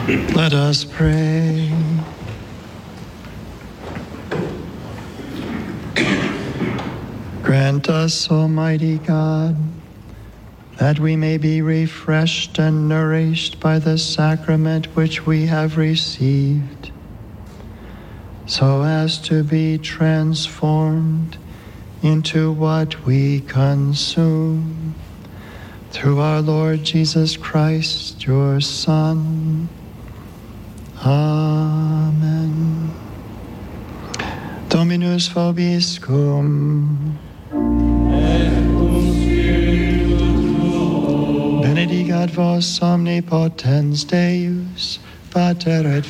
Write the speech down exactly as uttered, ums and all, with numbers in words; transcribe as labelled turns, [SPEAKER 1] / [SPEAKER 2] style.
[SPEAKER 1] Let us pray. Grant us, Almighty God, that we may be refreshed and nourished by the sacrament which we have received, so as to be transformed into what we consume. Through our Lord Jesus Christ, your Son. Amen. Dominus vobiscum. Benedicat vos omnipotens Deus, Pater et